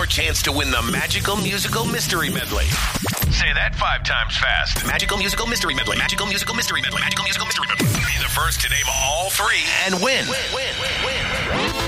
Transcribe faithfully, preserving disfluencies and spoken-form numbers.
your chance to win the Magical Musical Mystery Medley. Say that five times fast. Magical Musical Mystery Medley. Magical Musical Mystery Medley. Magical Musical Mystery Medley. Be the first to name all three and win. Win, win, win, win.